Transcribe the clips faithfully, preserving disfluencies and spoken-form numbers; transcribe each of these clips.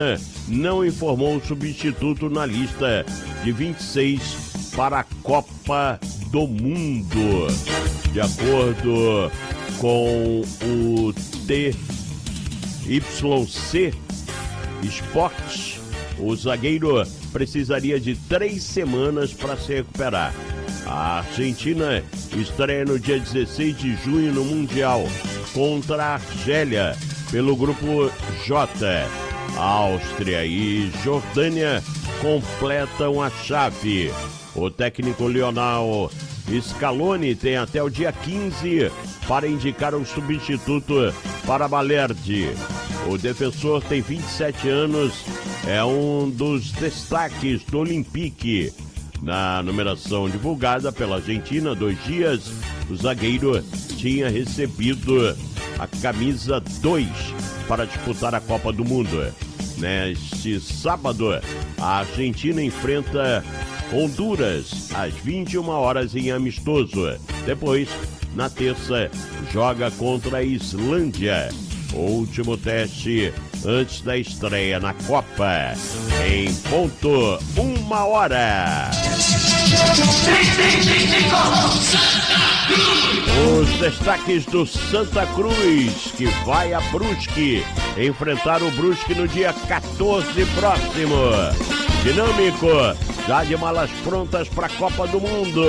não informou o substituto na lista de vinte e seis para a Copa do Mundo. De acordo com o T Y C Sports, o zagueiro precisaria de três semanas para se recuperar. A Argentina estreia no dia dezesseis de junho no Mundial contra a Argélia pelo grupo J. Áustria e Jordânia completam a chave. O técnico Lionel Scaloni tem até o dia quinze para indicar um substituto para Balerdi. O defensor tem vinte e sete anos, é um dos destaques do Olympique. Na numeração divulgada pela Argentina há dois dias, o zagueiro tinha recebido a camisa dois para disputar a Copa do Mundo. Neste sábado, a Argentina enfrenta Honduras às vinte e uma horas em amistoso. Depois, na terça, joga contra a Islândia. O último teste antes da estreia na Copa. Em ponto, uma hora. Os destaques do Santa Cruz, que vai a Brusque enfrentar o Brusque no dia quatorze próximo. Dinâmico, já de malas prontas para a Copa do Mundo.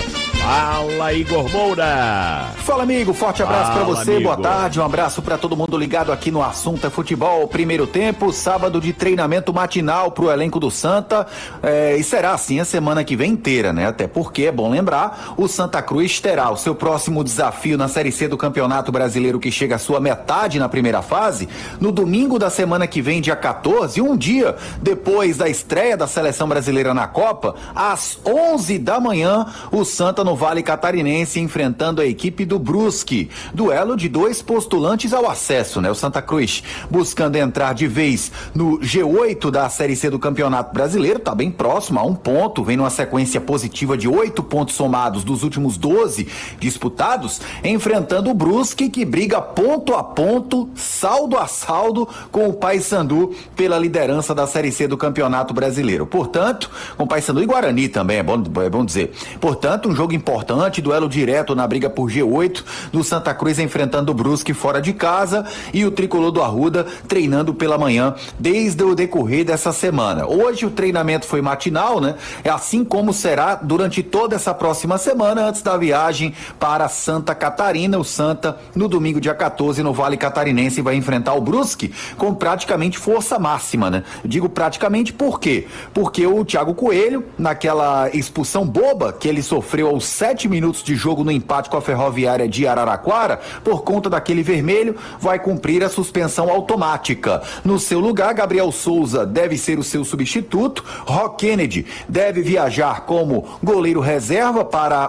Fala, Igor Moura. Fala, amigo, forte abraço para você, amigo. Boa tarde, um abraço para todo mundo ligado aqui no Assunto é Futebol. Primeiro tempo, sábado de treinamento matinal pro elenco do Santa, é, e será assim a semana que vem inteira, né? Até porque, é bom lembrar, o Santa Cruz terá o seu próximo desafio na Série C do Campeonato Brasileiro, que chega à sua metade na primeira fase, no domingo da semana que vem, dia quatorze, um dia depois da estreia da Seleção Brasileira na Copa, às onze da manhã, o Santa no Vale Catarinense enfrentando a equipe do Brusque. Duelo de dois postulantes ao acesso, né? O Santa Cruz buscando entrar de vez no G oito da Série C do Campeonato Brasileiro, tá bem próximo a um ponto, vem numa sequência positiva de oito pontos somados dos últimos doze disputados, enfrentando o Brusque, que briga ponto a ponto, saldo a saldo com o Paysandu pela liderança da Série C do Campeonato Brasileiro. Portanto, com o Paysandu e Guarani também, é bom, é bom dizer. Portanto, um jogo importante, duelo direto na briga por G oito, do Santa Cruz enfrentando o Brusque fora de casa e o tricolor do Arruda treinando pela manhã desde o decorrer dessa semana. Hoje o treinamento foi matinal, né? É assim como será durante toda essa próxima semana antes da viagem para Santa Catarina. O Santa, no domingo dia quatorze, no Vale Catarinense, vai enfrentar o Brusque com praticamente força máxima, né? Eu digo praticamente por quê? Porque o Thiago Coelho, naquela expulsão boba que ele sofreu aos sete minutos de jogo no empate com a Ferroviária de Araraquara, por conta daquele vermelho, vai cumprir a suspensão automática. No seu lugar, Gabriel Souza deve ser o seu substituto. Rock Kennedy deve viajar como goleiro reserva para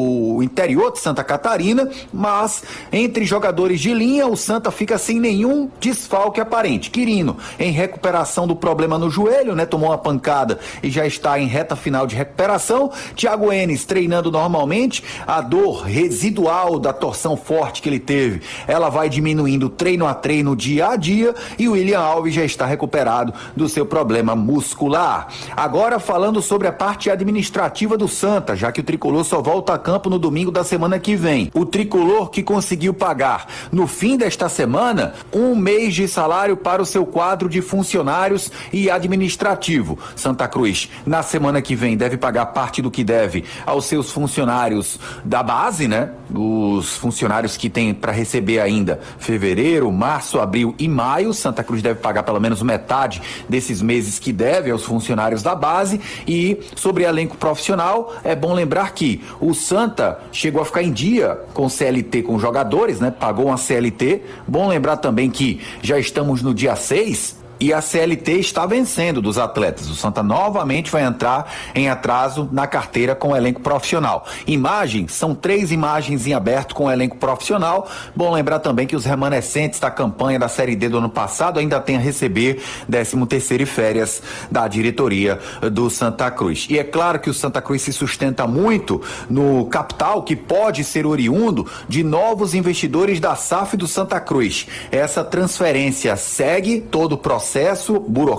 o interior de Santa Catarina, mas entre jogadores de linha, o Santa fica sem nenhum desfalque aparente. Quirino, em recuperação do problema no joelho, né? Tomou uma pancada e já está em reta final de recuperação. Thiago Enes treinando normalmente, a dor residual da torção forte que ele teve, ela vai diminuindo treino a treino, dia a dia, e o William Alves já está recuperado do seu problema muscular. Agora falando sobre a parte administrativa do Santa, já que o tricolor só volta a campo no domingo da semana que vem. O tricolor que conseguiu pagar no fim desta semana um mês de salário para o seu quadro de funcionários e administrativo. Santa Cruz, na semana que vem, deve pagar parte do que deve aos seus funcionários da base, né? Os funcionários que tem para receber ainda fevereiro, março, abril e maio. Santa Cruz deve pagar pelo menos metade desses meses que deve aos funcionários da base. E sobre elenco profissional, é bom lembrar que o Santa chegou a ficar em dia com C L T com jogadores, né? Pagou uma C L T. Bom lembrar também que já estamos no dia seis e a C L T está vencendo dos atletas. O Santa novamente vai entrar em atraso na carteira com o elenco profissional. Imagens, são três imagens em aberto com o elenco profissional. Bom lembrar também que os remanescentes da campanha da Série D do ano passado ainda têm a receber décimo terceiro e férias da diretoria do Santa Cruz. E é claro que o Santa Cruz se sustenta muito no capital que pode ser oriundo de novos investidores da S A F do Santa Cruz. Essa transferência segue todo o processo processo burocrático